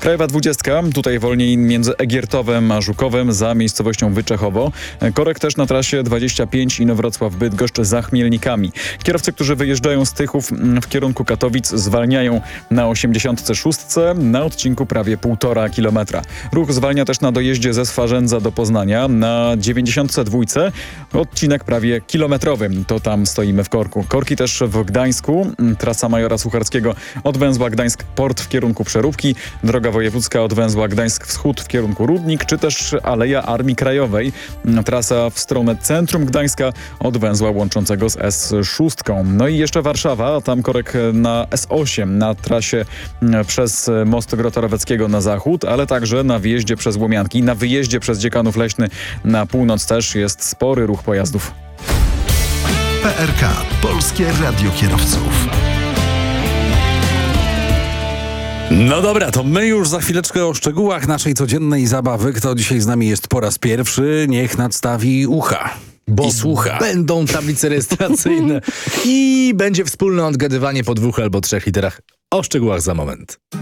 Krajowa 20, tutaj wolniej między Egiertowem a Żukowem za miejscowością Wyczechowo. Korek też na trasie 25 Inowrocław-Bydgoszcz za Chmielnikami. Kierowcy, którzy wyjeżdżają z Tychów w kierunku Katowic, zwalniają na 86 na odcinku prawie 1,5 kilometra. Ruch zwalnia też na dojeździe ze Swarzędza do Poznania na 92, odcinek prawie kilometrowy. To tam stoimy w korku. Korki też w Gdańsku. Trasa Majora Sucharskiego od węzła Gdańsk-Port w kierunku Przeróbki. Droga wojewódzka od węzła Gdańsk-Wschód w kierunku Rudnik, czy też Aleja Armii Krajowej. Trasa w stronę centrum Gdańska od węzła łączącego z S6. No i jeszcze Warszawa, tam korek na S8 na trasie przez most Grota Roweckiego na zachód, ale także na wjeździe przez Łomianki, na wyjeździe przez Dziekanów Leśny na północ też jest spory ruch pojazdów. PRK, Polskie Radio Kierowców. No dobra, to my już za chwileczkę o szczegółach naszej codziennej zabawy. Kto dzisiaj z nami jest po raz pierwszy, niech nadstawi ucha. I słucha. Będą tablice rejestracyjne i będzie wspólne odgadywanie po 2 albo 3 literach. O szczegółach za moment.